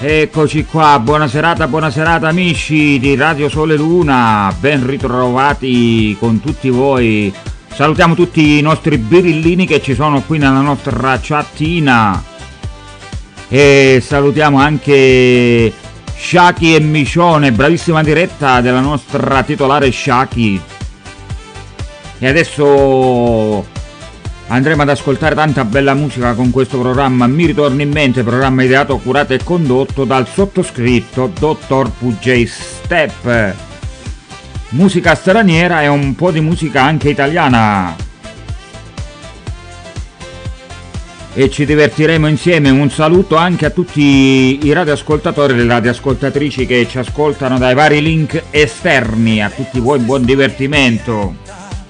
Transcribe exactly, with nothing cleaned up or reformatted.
Eccoci qua, buona serata, buona serata amici di Radio Sole Luna, ben ritrovati con tutti voi. Salutiamo tutti i nostri birillini che ci sono qui nella nostra chattina e salutiamo anche Shaki e Micione, bravissima diretta della nostra titolare Shaki. E adesso andremo ad ascoltare tanta bella musica con questo programma. Mi ritorna in mente, programma ideato, curato e condotto dal sottoscritto dottor P J Step. Musica straniera e un po' di musica anche italiana. E ci divertiremo insieme. Un saluto anche a tutti i radioascoltatori e le radioascoltatrici che ci ascoltano dai vari link esterni. A tutti voi buon divertimento.